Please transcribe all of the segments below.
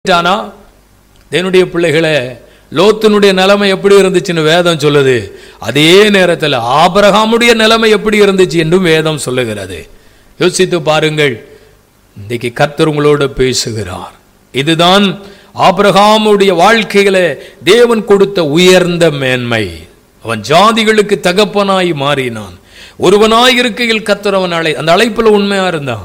தேவனுடைய பிள்ளைகளே, லோத்தினுடைய நிலைமை எப்படி இருந்துச்சுன்னு வேதம் சொல்லுது. அதே நேரத்தில் ஆபிரகாமுடைய நிலைமை எப்படி இருந்துச்சு என்றும் வேதம் சொல்லுகிறது. யோசித்து பாருங்கள். இன்றைக்கு கர்த்தர் உங்களோடு பேசுகிறார். இதுதான் ஆபிரகாமுடைய வாழ்க்கையில தேவன் கொடுத்த உயர்ந்த மேன்மை. அவன் ஜாதிகளுக்கு தகப்பனாய் மாறினான். ஒருவனாய் இருக்கையில் கர்த்தர் அவன் அந்த அழைப்புல உண்மையா இருந்தான்.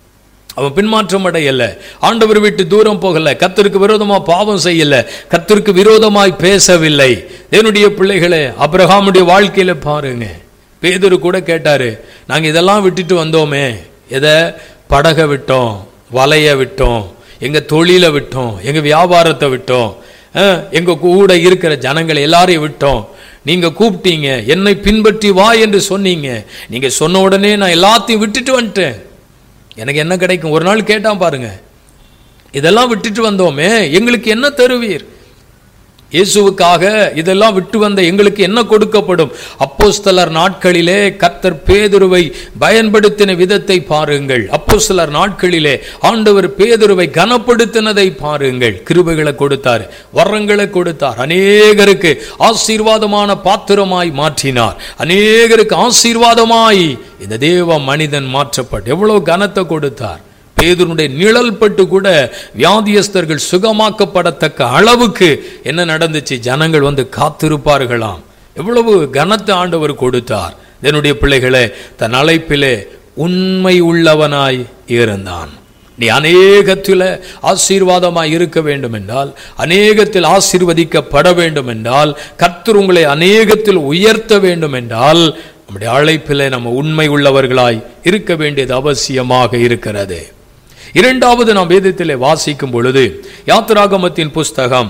அவன் பின்மாற்றம் அடையல, ஆண்டவர் விட்டு தூரம் போகல, கர்த்தருக்கு விரோதமா பாவம் செய்யல, கர்த்தருக்கு விரோதமாய் பேசவில்லை. தேவனுடைய பிள்ளைகளே, ஆபிரகாமுடைய வாழ்க்கையில பாருங்க. பேதுரு கூட கேட்டாரு, நாங்க இதெல்லாம் விட்டுட்டு வந்தோமே, எதை? படக விட்டோம், வலைய விட்டோம், எங்க தொழிலை விட்டோம், எங்க வியாபாரத்தை விட்டோம், எங்க கூட இருக்கிற ஜனங்களை எல்லாரையும் விட்டோம். நீங்க கூப்பிட்டீங்க, என்னை பின்பற்றி வா என்று சொன்னீங்க. நீங்க சொன்ன உடனே நான் எல்லாத்தையும் விட்டுட்டு வந்துட்டேன். எனக்கு என்ன கிடைக்கும்? ஒரு நாள் கேட்டான் பாருங்க, இதெல்லாம் விட்டுட்டு வந்தோமே, எங்களுக்கு என்ன தருவீர்? இயேசுவுக்காக இதெல்லாம் விட்டு வந்த எங்களுக்கு என்ன கொடுக்கப்படும்? அப்போஸ்தலர் நாட்களிலே கர்த்தர் பேதுருவை பயன்படுத்தின விதத்தை பாருங்கள். அப்போஸ்தலர் நாட்களிலே ஆண்டவர் பேதுருவை கனப்படுத்தினதை பாருங்கள். கிருபைகளை கொடுத்தார், வரங்களை கொடுத்தார், அநேகருக்கு ஆசீர்வாதமான பாத்திரமாய் மாற்றினார், அநேகருக்கு ஆசீர்வாதமாய் இந்த தேவ மனிதன் மாற்றப்பட்டு எவ்வளவு கனத்தை கொடுத்தார். பேதுருடைய நிழல் பட்டு கூட வியாதியஸ்தர்கள் சுகமாக்கப்படத்தக்க அளவுக்கு என்ன நடந்துச்சு? ஜனங்கள் வந்து காத்திருப்பார்களாம். எவ்வளவு கனத்தை ஆண்டவர் கொடுத்தார். என்னுடைய பிள்ளைகளே, தன் அழைப்பிலே உண்மை உள்ளவனாய் இருந்தான். நீ அநேகத்தில் ஆசீர்வாதமாய் இருக்க வேண்டும் என்றால், அநேகத்தில் ஆசீர்வதிக்கப்பட வேண்டும் என்றால், கர்த்தர் உங்களை அநேகத்தில் உயர்த்த வேண்டும் என்றால், நம்முடைய அழைப்பிலே நம்ம உண்மை உள்ளவர்களாய் இருக்க வேண்டியது அவசியமாக இருக்கிறது. இரண்டாவது, நாம் வேதத்திலே வாசிக்கும் பொழுது யாத்திராகமத்தின் புஸ்தகம்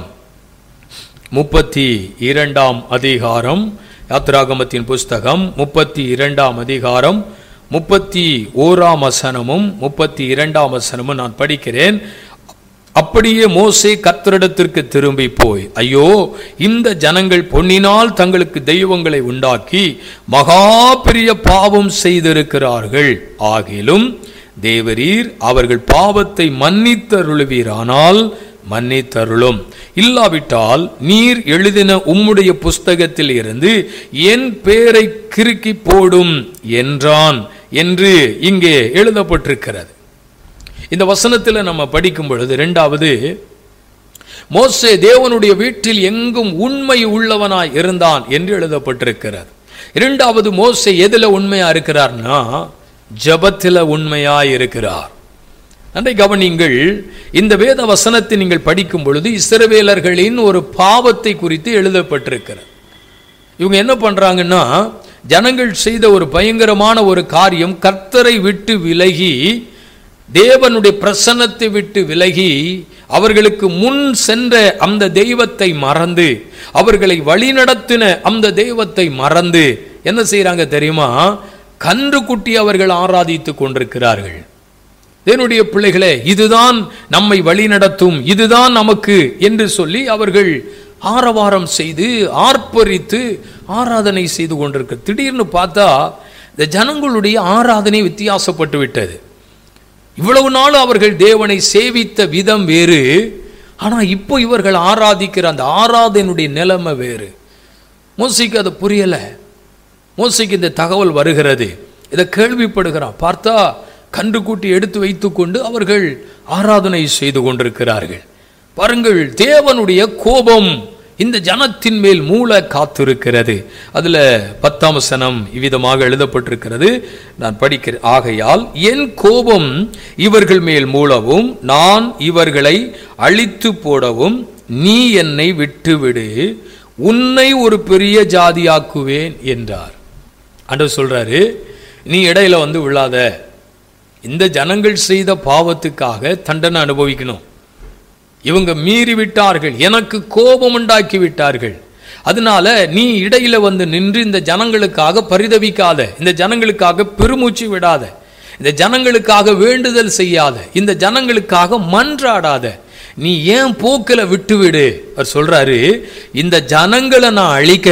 32ஆம் அதிகாரம், யாத்திராகமத்தின் புஸ்தகம் 32ஆம் அதிகாரம் 31ஆம் வசனமும் 32ஆம் வசனமும் நான் படிக்கிறேன். அப்படியே மோசே கர்த்தரிடத்திற்கு திரும்பி போய், ஐயோ, இந்த ஜனங்கள் பொன்னினால் தங்களுக்கு தெய்வங்களை உண்டாக்கி மகா பெரிய பாவம் செய்திருக்கிறார்கள். ஆகிலும் தேவரீர் அவர்கள் பாவத்தை மன்னித்தருளுவீரானால் மன்னித்தருளும், இல்லாவிட்டால் நீர் எழுதின உம்முடைய புஸ்தகத்தில் இருந்து என் பேரை கிறுக்கி போடும் என்றான் என்று இங்கே எழுதப்பட்டிருக்கிறது. இந்த வசனத்தில் நம்ம படிக்கும் பொழுது, இரண்டாவது, மோசே தேவனுடைய வீட்டில் எங்கும் உண்மை உள்ளவனாய் இருந்தான் என்று எழுதப்பட்டிருக்கிறது. இரண்டாவது, மோசே எதுல உண்மையா இருக்கிறார்னா, ஜபத்தில் உண்மையாய் இருக்கிறார். அன்றை கவனிங்கள், இந்த வேத வசனத்தை நீங்கள் படிக்கும் பொழுது இஸ்ரவேலர்களின் ஒரு பாவத்தை குறித்து எழுதப்பட்டிருக்கிறது. இவங்க என்ன பண்றாங்கன்னா, ஜனங்கள் செய்த ஒரு பயங்கரமான ஒரு காரியம், கர்த்தரை விட்டு விலகி, தேவனுடைய பிரசன்னத்தை விட்டு விலகி, அவர்களுக்கு முன் சென்ற அந்த தெய்வத்தை மறந்து, அவர்களை வழிநடத்தின அந்த தெய்வத்தை மறந்து என்ன செய்யறாங்க தெரியுமா? கன்று குட்டி அவர்கள் ஆராதித்துக் கொண்டிருக்கிறார்கள். தேவனுடைய பிள்ளைகளே, இதுதான் நம்மை வழிநடத்தும், இதுதான் நமக்கு என்று சொல்லி அவர்கள் ஆரவாரம் செய்து ஆர்ப்பரித்து ஆராதனை செய்து கொண்டிருக்க. திடீர்னு பார்த்தா இந்த ஜனங்களுடைய ஆராதனை வித்தியாசப்பட்டு விட்டது. இவ்வளவு நாள் அவர்கள் தேவனை சேவித்த விதம் வேறு, ஆனா இப்போ இவர்கள் ஆராதிக்கிற அந்த ஆராதனுடைய நிலைமை வேறு. மோசேக்கு அது புரியல. மோசேக்கு இந்த தகவல் வருகிறது, இதை கேள்விப்படுகிறான். பார்த்தா கன்று கூட்டி எடுத்து வைத்துக் கொண்டு அவர்கள் ஆராதனை செய்து கொண்டிருக்கிறார்கள். பாருங்கள், தேவனுடைய கோபம் இந்த ஜனத்தின் மேல் மூல காத்திருக்கிறது. அதுல 10ஆம் வசனம் இவ்விதமாக எழுதப்பட்டிருக்கிறது, நான் படிக்கிறேன். ஆகையால் என் கோபம் இவர்கள் மேல் மூலவும் நான் இவர்களை அழித்து போடவும் நீ என்னை விட்டுவிடு, உன்னை ஒரு பெரிய ஜாதியாக்குவேன் என்றார். ஆண்டவர் சொல்றாரு, நீ இடையில வந்து விழாத, இந்த ஜனங்கள் செய்த பாவத்துக்காக தண்டனை அனுபவிக்கணும். இவங்க மீறி விட்டார்கள், எனக்கு கோபம் உண்டாக்கி விட்டார்கள். அதனால நீ இடையில வந்து நின்று இந்த ஜனங்களுக்காக பரிதவிக்காத, இந்த ஜனங்களுக்காக பெருமூச்சு விடாத, இந்த ஜனங்களுக்காக வேண்டுதல் செய்யாத, இந்த ஜனங்களுக்காக மன்றாடாத, நீ ஏன் போக்கில விட்டுவிடு. அவர் சொல்றாரு, இந்த ஜனங்களை நான் அழிக்க,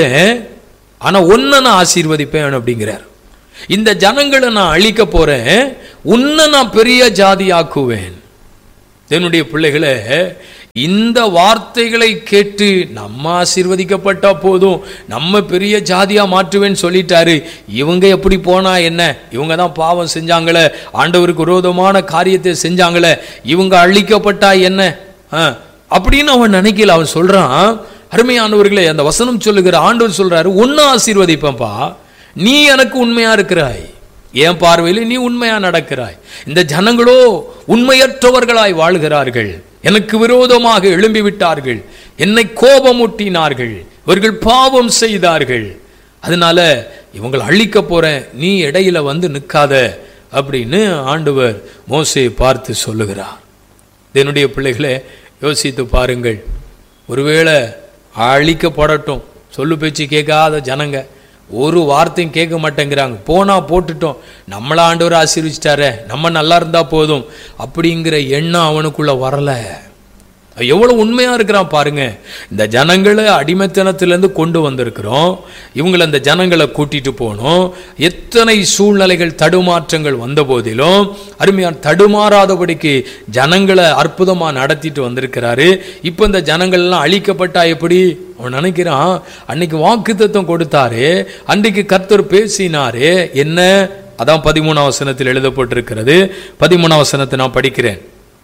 ஆனா உன்னை நான் ஆசீர்வதிப்பேன் அப்படிங்கிறார். இந்த ஜனங்களை நான் அழிக்க போறேன், உன்னை நான் பெரிய ஜாதி ஆக்குவேன். என்னுடைய பிள்ளைகளை, இந்த வார்த்தைகளை கேட்டு நம்ம ஆசீர்வதிக்கப்பட்டா போதும், நம்ம பெரிய ஜாதியா மாற்றுவேன்னு சொல்லிட்டாரு. இவங்க எப்படி போனா என்ன, இவங்க தான் பாவம் செஞ்சாங்களே, ஆண்டவருக்கு விரோதமான காரியத்தை செஞ்சாங்களே, இவங்க அழிக்கப்பட்டா என்ன அப்படின்னு அவன் நினைக்கல. அவன் சொல்றான், அருமையானவர்களே, அந்த வசனம் சொல்லுகிற ஆண்டவர் சொல்றாரு, உன்னை ஆசீர்வதிப்பேன்பா, நீ எனக்கு உண்மையா இருக்கிறாய், என் பார்வையில் நீ உண்மையா நடக்கிறாய். இந்த ஜனங்களோ உண்மையற்றவர்களாய் வாழ்கிறார்கள், எனக்கு விரோதமாக எழும்பி விட்டார்கள், என்னை கோபமூட்டினார்கள், இவர்கள் பாவம் செய்தார்கள், அதனால இவங்களை அழிக்க போறேன், நீ இடையில வந்து நிற்காத அப்படின்னு ஆண்டவர் மோசேயை பார்த்து சொல்லுகிறார். என்னுடைய பிள்ளைகளே, யோசித்து பாருங்கள், ஒருவேளை அழிக்கப்படட்டும், சொல்லு பேச்சு கேட்காத ஜனங்க, ஒரு வார்த்தையும் கேட்க மாட்டேங்கிறாங்க, போனா போட்டுட்டோம், நம்மள ஆண்டவர் ஆசீர்வதிச்சிட்டாரே, நம்ம நல்லா இருந்தா போதும் அப்படிங்கிற எண்ணம் அவனுக்குள்ள வரல. எவ்வளவு உண்மையா இருக்கிறான் பாருங்க. இந்த ஜனங்களை அடிமைத்தனத்திலிருந்து கொண்டு வந்திருக்கிறோம், இவங்களை அந்த ஜனங்களை கூட்டிட்டு போனோம், எத்தனை சூழ்நிலைகள் தடுமாற்றங்கள் வந்த போதிலும் அருமையான தடுமாறாதபடிக்கு ஜனங்களை அற்புதமா நடத்திட்டு வந்திருக்கிறாரு. இப்ப இந்த ஜனங்கள் எல்லாம் அழிக்கப்பட்டா எப்படி அவன் நினைக்கிறான், அன்னைக்கு வாக்குத்தத்தம் கொடுத்தாரு, அன்றைக்கு கர்த்தர் பேசினாரு என்ன, அதான் 13ஆம் வசனத்தில் எழுதப்பட்டிருக்கிறது. 13ஆம் வசனத்தை நான் படிக்கிறேன்.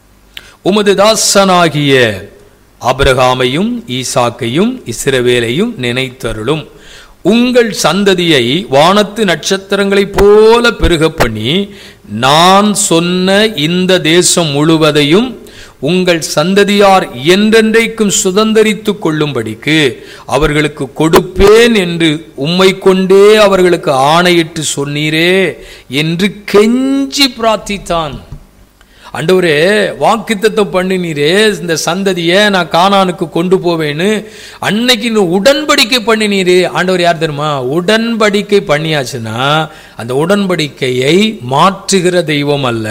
உமது தாசனாகிய ஆபிரகாமையும் ஈசாக்கையும் இஸ்ரவேலையும் நினைத்தருளும், உங்கள் சந்ததியை வானத்து நட்சத்திரங்களைப் போல பெருக பண்ணி நான் சொன்ன இந்த தேசம் முழுவதையும் உங்கள் சந்ததியார் என்றென்றைக்கும் சுதந்தரித்துக் கொள்ளும்படிக்கு அவர்களுக்கு கொடுப்பேன் என்று உம்மை கொண்டே அவர்களுக்கு ஆணையிட்டு சொன்னீரே என்று கெஞ்சி பிரார்த்தித்தான். ஆண்டவரே, வாக்குத்தத்தம் பண்ணினீரே, இந்த சந்ததியை நான் கானானுக்கு கொண்டு போவேன்னு அன்னைக்கு உடன்படிக்கை பண்ணினீரே. ஆண்டவர் யார் தெரியுமா, உடன்படிக்கை பண்ணியாச்சுன்னா அந்த உடன்படிக்கையை மாற்றுகிற தெய்வம் அல்ல.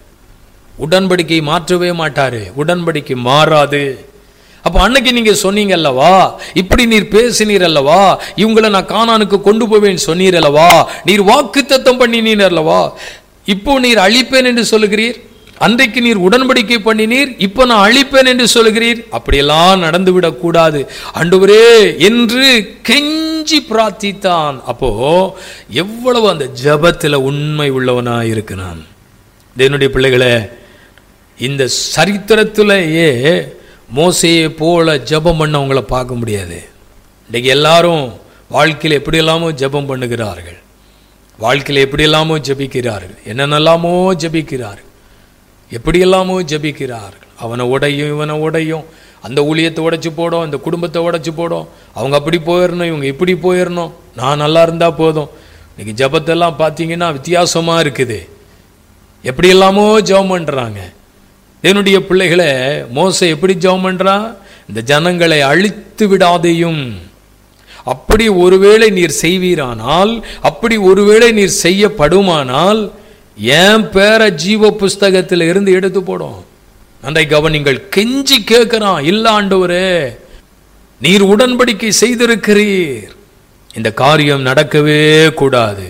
உடன்படிக்கை மாற்றவே மாட்டாரு, உடன்படிக்கை மாறாது. அப்ப அன்னைக்கு நீங்க சொன்னீங்க அல்லவா, இப்படி நீர் பேசினீர் அல்லவா, இவங்களை நான் கானானுக்கு கொண்டு போவேன்னு சொன்னீர் அல்லவா, நீர் வாக்குத்தத்தம் பண்ணினீர் அல்லவா, இப்போ நீர் அழிப்பேன் என்று சொல்லுகிறீர், அன்றைக்கு நீர் உடன்படிக்கை பண்ணினீர், இப்ப நான் அழிப்பேன் என்று சொல்லுகிறீர், அப்படியெல்லாம் நடந்துவிடக் கூடாது ஆண்டவரே என்று கெஞ்சி பிரார்த்தித்தான். அப்போ எவ்வளவு அந்த ஜபத்துல உண்மை உள்ளவனா இருக்கிறான். என்னுடைய பிள்ளைகளே, இந்த சரித்திரத்திலேயே மோசையை போல ஜபம் பண்ணவங்களை பார்க்க முடியாது. இன்றைக்கு எல்லாரும் வாழ்க்கையில் எப்படியெல்லாமோ ஜபம் பண்ணுகிறார்கள், வாழ்க்கையில் எப்படியெல்லாமோ ஜபிக்கிறார்கள், என்னென்னலாமோ ஜபிக்கிறார்கள், எப்படியெல்லாமோ ஜபிக்கிறார்கள். அவனை உடையும் இவனை உடையும், அந்த ஊழியத்தை உடைச்சு போடும், இந்த குடும்பத்தை உடைச்சு போடும், அவங்க அப்படி போயிடணும், இவங்க இப்படி போயிடணும், நான் நல்லா இருந்தா போதும். இன்னைக்கு ஜபத்தெல்லாம் பார்த்தீங்கன்னா வித்தியாசமா இருக்குது, எப்படியெல்லாமோ ஜெபம் பண்றாங்க. என்னுடைய பிள்ளைகளை, மோசே எப்படி ஜெபம் பண்றான், இந்த ஜனங்களை அழித்து விடாதையும், அப்படி ஒருவேளை நீர் செய்வீரானால், அப்படி ஒருவேளை நீர் செய்யப்படுமானால் என் பேர ஜீவ புஸ்தகத்தில் இருந்து எடுத்து போடும். நன்றை கவனிங்கள், கெஞ்சி கேட்கிறான், இல்ல ஆண்டவரே நீர் உடன்படிக்கை செய்திருக்கிறீர், இந்த காரியம் நடக்கவே கூடாது.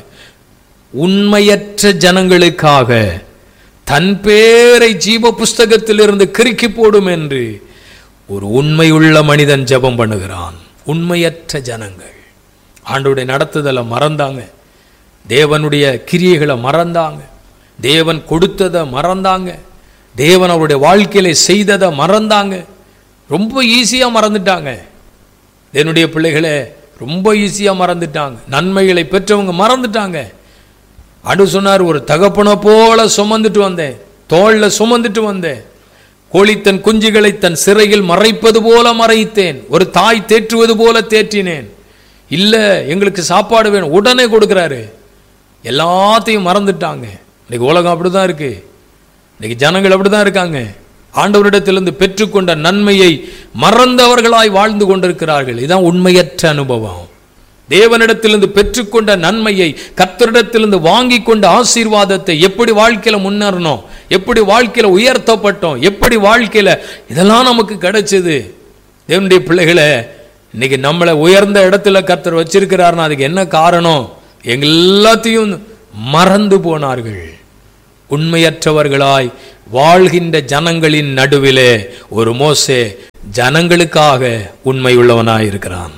உண்மையற்ற ஜனங்களுக்காக தன் பேரை ஜீவ புஸ்தகத்தில் இருந்து கிறுக்கி போடும் என்று ஒரு உண்மையுள்ள மனிதன் ஜெபம் பண்ணுகிறான். உண்மையற்ற ஜனங்கள் ஆண்டவருடைய நடத்துதலை மறந்தாங்க, தேவனுடைய கிரியைகளை மறந்தாங்க, தேவன் கொடுத்ததை மறந்தாங்க, தேவன் அவருடைய வாழ்க்கையில செய்ததை மறந்தாங்க, ரொம்ப ஈஸியா மறந்துட்டாங்க. என்னுடைய பிள்ளைகளே, ரொம்ப ஈஸியா மறந்துட்டாங்க, நன்மைகளை பெற்றவங்க மறந்துட்டாங்க. ஆண்டவர் சொன்னார், ஒரு தகப்பனை போல சுமந்துட்டு வந்தேன், தோள்ல சுமந்துட்டு வந்தேன், கோழி தன் குஞ்சுகளை தன் சிறையில் மறைப்பது போல மறைத்தேன், ஒரு தாய் தேற்றுவது போல தேற்றினேன். இல்ல எங்களுக்கு சாப்பாடு வேணும், உடனே கொடுக்கிறாரு. எல்லாத்தையும் மறந்துட்டாங்க. இன்னைக்கு உலகம் அப்படிதான் இருக்கு, இன்னைக்கு ஜனங்கள் அப்படிதான் இருக்காங்க. ஆண்டவரிடத்திலிருந்து பெற்றுக்கொண்ட நன்மையை மறந்தவர்களாய் வாழ்ந்து கொண்டிருக்கிறார்கள். இதுதான் உண்மையற்ற அனுபவம். தேவனிடத்திலிருந்து பெற்றுக்கொண்ட நன்மையை, கர்த்தரிடத்திலிருந்து வாங்கி கொண்ட ஆசீர்வாதத்தை, எப்படி வாழ்க்கையில முன்னேறணும், எப்படி வாழ்க்கையில உயர்த்தப்பட்டோம், எப்படி வாழ்க்கையில இதெல்லாம் நமக்கு கிடைச்சது. தேவனுடைய பிள்ளைகளை, இன்னைக்கு நம்மளை உயர்ந்த இடத்துல கர்த்தர் வச்சிருக்கிறார்னா அதுக்கு என்ன காரணம்? எல்லாத்தையும் மறந்து போனார்கள், உண்மையற்றவர்களாய் வாழ்கின்ற ஜனங்களின் நடுவிலே ஒரு மோசே ஜனங்களுக்காக உண்மை உள்ளவனாய் இருக்கிறான்.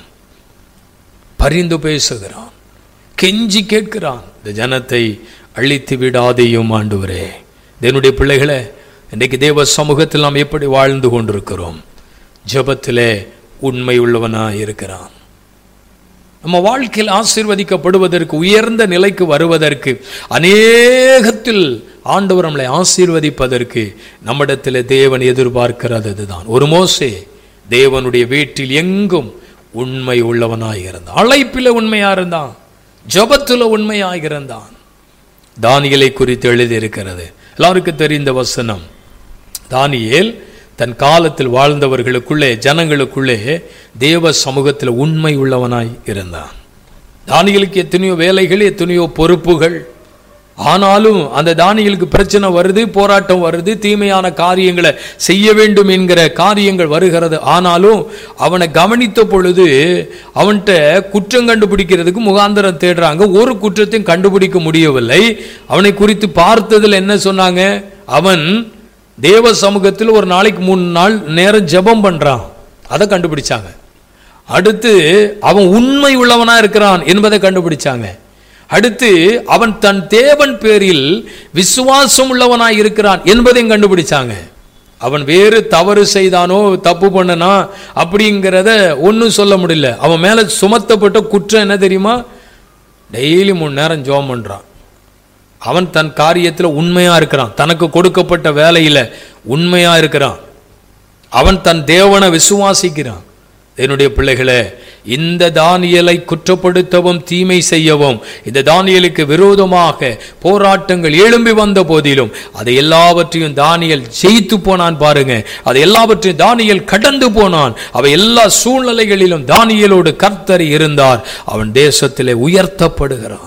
பரிந்து பேசுகிறான், கெஞ்சி கேட்கிறான், இந்த ஜனத்தை அழித்து விடாதேயும் ஆண்டவரே. என்னுடைய பிள்ளைகளே, இன்றைக்கு தேவ சமூகத்தில் நாம் எப்படி வாழ்ந்து கொண்டிருக்கிறோம்? ஜெபத்திலே உண்மை உள்ளவனாய் இருக்கிறான். நம்ம வாழ்க்கையில் ஆசீர்வதிக்கப்படுவதற்கு, உயர்ந்த நிலைக்கு வருவதற்கு, அநேகத்தில் ஆண்டவர் நம்மளை ஆசீர்வதிப்பதற்கு நம்மிடத்தில் தேவன் எதிர்பார்க்கிறது அதுதான். ஒரு மோசே தேவனுடைய வீட்டில் எங்கும் உண்மை உள்ளவனாய் இருந்தான். அழைப்பில உண்மையா இருந்தான், ஜெபத்துல உண்மையாக இருந்தான். தானியேலை குறித்து எழுதியிருக்கிறது, எல்லாருக்கும் தெரிந்த வசனம். தானியேல் தன் காலத்தில் வாழ்ந்தவர்களுக்குள்ளே, ஜனங்களுக்குள்ளே தேவ சமூகத்தில் உண்மை உள்ளவனாய் இருந்தான். தானியேலுக்கு எத்தனையோ வேலைகள், எத்தனையோ பொறுப்புகள். ஆனாலும் அந்த தானியேலுக்கு பிரச்சனை வருது, போராட்டம் வருது, தீமையான காரியங்களை செய்ய வேண்டும் என்கிற காரியங்கள் வருகிறது. ஆனாலும் அவனை கவனித்த பொழுது அவன்கிட்ட குற்றம் கண்டுபிடிக்கிறதுக்கு முகாந்திரம் தேடுறாங்க. ஒரு குற்றத்தையும் கண்டுபிடிக்க முடியவில்லை. அவனை குறித்து பார்த்ததில் என்ன சொன்னாங்க? அவன் தேவ சமூகத்தில் ஒரு நாளைக்கு 3 நாள் நேரம் ஜெபம் பண்றான், அதை கண்டுபிடிச்சாங்க. அடுத்து அவன் உண்மை உள்ளவனா இருக்கிறான் என்பதை கண்டுபிடிச்சாங்க. அடுத்து அவன் தன் தேவன் பேரில் விசுவாசம் உள்ளவனாய் இருக்கிறான் என்பதையும் கண்டுபிடிச்சாங்க. அவன் வேறு தவறு செய்தானோ, தப்பு பண்ணனா அப்படிங்கிறத ஒன்றும் சொல்ல முடியல. அவன் மேல சுமத்தப்பட்ட குற்றம் என்ன தெரியுமா? டெய்லி 3 நேரம் ஜெபம் பண்றான். அவன் தன் காரியத்தில் உண்மையா இருக்கிறான், தனக்கு கொடுக்கப்பட்ட வேலையில உண்மையா இருக்கிறான், அவன் தன் தேவனை விசுவாசிக்கிறான். என்னுடைய பிள்ளைகளே, இந்த தானியேலை குற்றப்படுத்தவும் தீமை செய்யவும் இந்த தானியேலுக்கு விரோதமாக போராட்டங்கள் எழும்பி வந்த போதிலும் அதை எல்லாவற்றையும் தானியேல் ஜெயித்து போனான். பாருங்க, அதை எல்லாவற்றையும் தானியேல் கடந்து போனான். அவை எல்லா சூழ்நிலைகளிலும் தானியேலோடு கர்த்தர் இருந்தார். அவன் தேசத்திலே உயர்த்தப்படுகிறான்.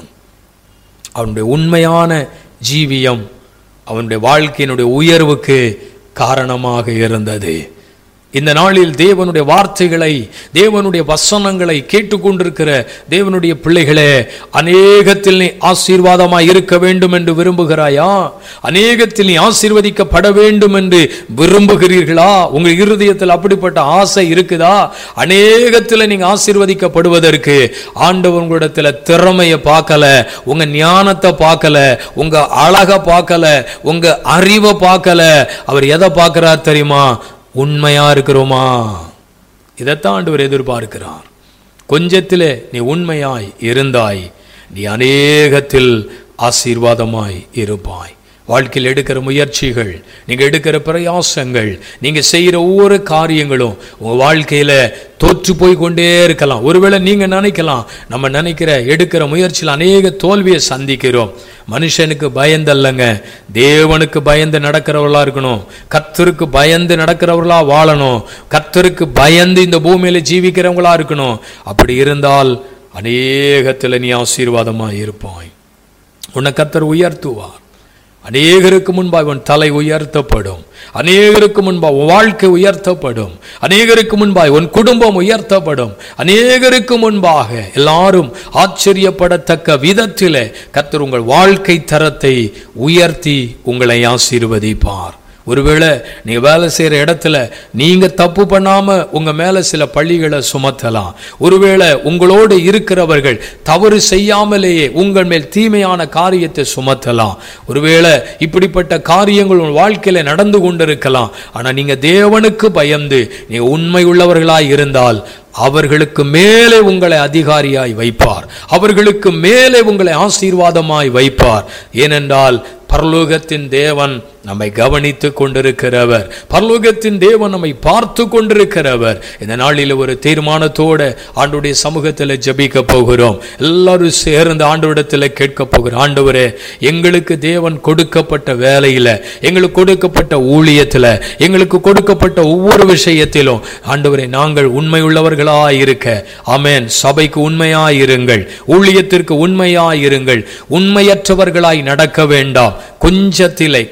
அவனுடைய உண்மையான ஜீவியம் அவனுடைய வாழ்க்கையினுடைய உயர்வுக்கு காரணமாக இருந்தது. இந்த நாளில் தேவனுடைய வார்த்தைகளை, தேவனுடைய வசனங்களை கேட்டுக்கொண்டிருக்கிற தேவனுடைய பிள்ளைகளே, அநேகத்தில் நீ ஆசீர்வாதமாய் இருக்க வேண்டும் என்று விரும்புகிறாயா? அநேகத்தில் நீ ஆசீர்வதிக்கப்பட வேண்டும் என்று விரும்புகிறீர்களா? உங்கள் இருதயத்தில் அப்படிப்பட்ட ஆசை இருக்குதா? அநேகத்தில் நீங்க ஆசீர்வதிக்கப்படுவதற்கு ஆண்டவர் உங்களிடத்தில் திறமையை பார்க்கல, உங்க ஞானத்தை பார்க்கல, உங்க அழகை பார்க்கல, உங்க அறிவை பார்க்கல. அவர் எதை பார்க்கிறார் தெரியுமா? உண்மையா இருக்கிறோமா? இதைத்தான் ஆண்டவர் எதிர்பார்க்கிறார். கொஞ்சத்திலே நீ உண்மையாய் இருந்தாய், நீ அநேகத்தில் ஆசீர்வாதமாய் இருப்பாய். வாழ்க்கையில் எடுக்கிற முயற்சிகள், நீங்க எடுக்கிற பிரயாசங்கள், நீங்க செய்யற ஒவ்வொரு காரியங்களும் உங்க வாழ்க்கையில தோற்று போய் கொண்டே இருக்கலாம். ஒருவேளை நீங்க நினைக்கலாம், நம்ம நினைக்கிற எடுக்கிற முயற்சியில் அநேக தோல்வியை சந்திக்கிறோம். மனுஷனுக்கு பயந்தல்லங்க, தேவனுக்கு பயந்து நடக்கிறவர்களா இருக்கணும். கர்த்தருக்கு பயந்து நடக்கிறவர்களா வாழணும். கர்த்தருக்கு பயந்து இந்த பூமியில ஜீவிக்கிறவங்களா இருக்கணும். அப்படி இருந்தால் அநேகத்தில் நீ ஆசீர்வாதமா இருப்பாய். உன்னை கர்த்தர் உயர்த்துவார். அநேகருக்கு முன்பாக உன் தலை உயர்த்தப்படும். அநேகருக்கு முன்பாக உன் வாழ்க்கை உயர்த்தப்படும். அநேகருக்கு முன்பாக உன் குடும்பம் உயர்த்தப்படும். அநேகருக்கு முன்பாக எல்லாரும் ஆச்சரியப்படத்தக்க விதத்திலே கர்த்தர் உங்கள் வாழ்க்கை தரத்தை உயர்த்தி உங்களை ஆசீர்வதிப்பார். ஒருவேளை நீங்க வேலை செய்யற இடத்துல நீங்க தப்பு பண்ணாம உங்க மேல சில பழிகளை சுமத்தலாம். ஒருவேளை உங்களோடு இருக்கிறவர்கள் தவறு செய்யாமலேயே உங்கள் மேல் தீமையான காரியத்தை சுமத்தலாம். ஒருவேளை இப்படிப்பட்ட காரியங்கள் உங்கள் வாழ்க்கையில நடந்து கொண்டிருக்கலாம். ஆனா நீங்க தேவனுக்கு பயந்து நீங்க உண்மை உள்ளவர்களாய் இருந்தால் அவர்களுக்கு மேலே உங்களை அதிகாரியாய் வைப்பார். அவர்களுக்கு மேலே உங்களை ஆசீர்வாதமாய் வைப்பார். ஏனென்றால் பரலோகத்தின் தேவன் நம்மை கவனித்து கொண்டிருக்கிறவர். பரலோகத்தின் தேவன் நம்மை பார்த்து கொண்டிருக்கிறவர். இந்த நாளில் ஒரு தீர்மானத்தோடு ஆண்டவருடைய சமூகத்தில் ஜெபிக்க போகிறோம். எல்லாரும் சேர்ந்து ஆண்டவரிடத்தில் கேட்க போகிறோம். ஆண்டவரே, எங்களுக்கு தேவன் கொடுக்கப்பட்ட வேலையில், எங்களுக்கு கொடுக்கப்பட்ட ஊழியத்தில், எங்களுக்கு கொடுக்கப்பட்ட ஒவ்வொரு விஷயத்திலும் ஆண்டவரே நாங்கள் உண்மை உள்ளவர்களாய் இருக்க, ஆமென். சபைக்கு உண்மையாயிருங்கள், ஊழியத்திற்கு உண்மையாயிருங்கள். உண்மையற்றவர்களாய் நடக்க வேண்டாம். கொஞ்சத்திலே, கொஞ்ச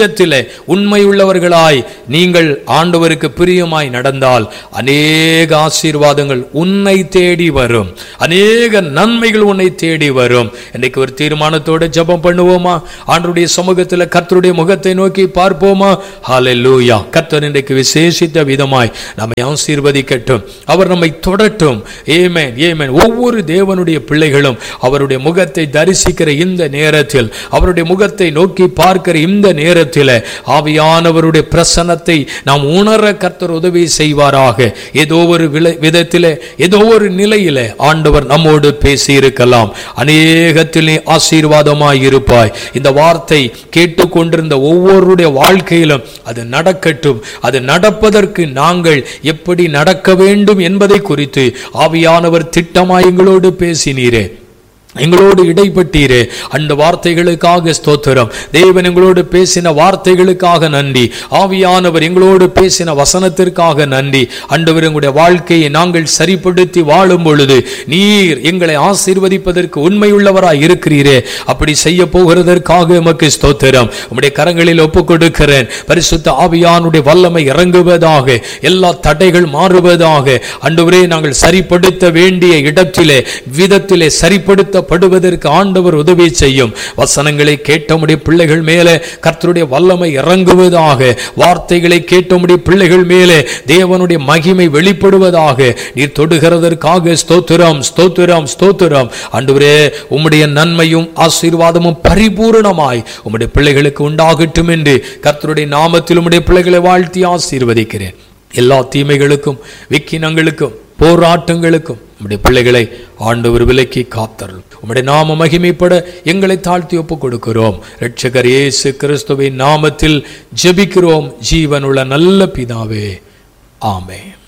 நெஞ்சத்திலே உண்மையுள்ளவர்களாய் நீங்கள் ஆண்டவருக்கு பிரியமாய் நடந்தால் அநேக ஆசீர்வாதங்கள் உன்னை தேடி வரும், அநேக நன்மைகள் உன்னை தேடி வரும். இன்னைக்கு ஒரு தீர்மானத்தோட ஜெபம் பண்ணுவோமா? ஆண்டவருடைய சமூகத்தில் கர்த்தருடைய முகத்தை நோக்கி பார்ப்போமா? ஹல்லேலூயா. கர்த்தர் இன்றைக்கு விசேஷித்த விதமாய் நம்மை ஆசீர்வதிக்கட்டும், அவர் நம்மை தொடட்டும். ஆமென், ஆமென். ஒவ்வொரு தேவனுடைய பிள்ளைகளும் அவருடைய முகத்தை தரிசிக்கிற இந்த நேரத்தில், அவருடைய முகத்தை நோக்கி பார்க்கிற இந்த நேரத்தில் ஆவியானவருடைய பிரசன்னத்தை நாம் உணர கர்த்தர் உதவி செய்வாராக. ஏதோ ஒரு விதத்திலே, ஏதோ ஒரு நிலையிலே ஆண்டவர் நம்மோடு பேசி இருக்கலாம். அநேகத்திலே ஆசீர்வாதமாய் இருப்பாய். இந்த வார்த்தை கேட்டுக்கொண்டிருந்த ஒவ்வொருடைய வாழ்க்கையிலும் அது நடக்கட்டும். அது நடப்பதற்கு நாங்கள் எப்படி நடக்க வேண்டும் என்பதை குறித்து ஆவியானவர் திட்டமாய் எங்களோடு பேசினீரே, எங்களோடு இடைப்பட்டீரே. அந்த வார்த்தைகளுக்காக ஸ்தோத்திரம். தேவன் எங்களோடு பேசின வார்த்தைகளுக்காக நன்றி. ஆவியானவர் எங்களோடு பேசின வசனத்திற்காக நன்றி. ஆண்டவர், எங்களுடைய வாழ்க்கையை நாங்கள் சரிப்படுத்தி வாழும் பொழுது நீர் எங்களை ஆசீர்வதிப்பதற்கு உண்மையுள்ளவராய் இருக்கிறீரே. அப்படி செய்ய போகிறதற்காக எமக்கு ஸ்தோத்திரம். உம்முடைய கரங்களில் ஒப்புக் கொடுக்கிறேன். பரிசுத்த ஆவியானுடைய வல்லமை இறங்குவதாக, எல்லா தடைகள் மாறுவதாக. ஆண்டவரே, நாங்கள் சரிப்படுத்த வேண்டிய இடத்திலே விதத்திலே சரிப்படுத்த படுவதற்கு ஆண்டவர் உதவி செய்யும். வசனங்களை கேட்டமுடைய பிள்ளைகள் மேலே கர்த்தருடைய வல்லமை இறங்குவதாக. வார்த்தைகளை கேட்டமுடைய பிள்ளைகள் மேலே தேவனுடைய மகிமை வெளிப்படுவதாக. நீர் தொடுகிறதற்காக ஸ்தோத்திரம், ஸ்தோத்திரம், ஸ்தோத்திரம். ஆண்டவரே, உம்முடைய நன்மையும் ஆசீர்வாதமும் பரிபூரணமாய் உம்முடைய பிள்ளைகளுக்கு உண்டாகட்டும் என்று கர்த்தருடைய நாமத்தில் உம்முடைய பிள்ளைகளை வாழ்த்தி ஆசீர்வதிக்கிறேன். எல்லா தீமைகளுக்கும், விக்கினங்களுக்கும், போராட்டங்களுக்கும் உம்முடைய பிள்ளைகளை ஆண்டவர் விலக்கி காத்தருளும். உம்முடைய நாம மகிமைப்பட எங்களை தாழ்த்தி ஒப்புக் கொடுக்கிறோம். இரட்சகர் இயேசு கிறிஸ்துவின் நாமத்தில் ஜெபிக்கிறோம் ஜீவனுள்ள நல்ல பிதாவே. ஆமென்.